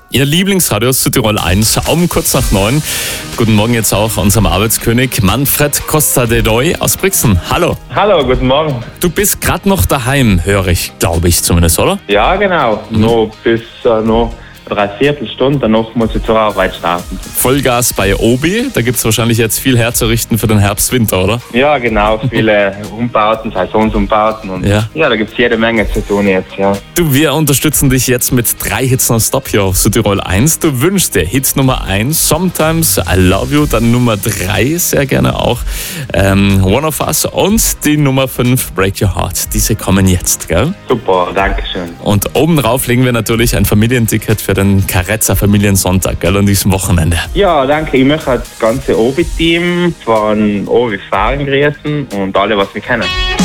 Ihr Lieblingsradio Südtirol 1, um kurz nach 9. Guten Morgen jetzt auch unserem Arbeitskönig Manfred Costa de Doi aus Brixen. Hallo. Hallo, guten Morgen. Du bist gerade noch daheim, höre ich, glaube ich zumindest, oder? Ja, genau. Noch bis noch 3/4 Stunde, danach muss ich zur Arbeit starten. Vollgas bei Obi, da gibt es wahrscheinlich jetzt viel herzurichten für den Herbst, Winter, oder? Ja, genau. Viele Umbauten, Saisonsumbauten und Ja. da gibt es jede Menge zu tun jetzt, ja. Du, wir unterstützen dich jetzt mit 3 Hits nonstop hier auf Südtirol 1. Du wünschst dir Hit Nummer 1, Sometimes I Love You, dann Nummer 3, sehr gerne auch One of Us und die Nummer 5, Break Your Heart. Diese kommen jetzt, gell? Super, danke schön. Und obendrauf legen wir natürlich ein Familienticket für den Carezza Familiensonntag, gell, an diesem Wochenende. Ja, danke. Ich möchte das ganze Obi-Team von Obi fahren grüßen und alle, was wir kennen.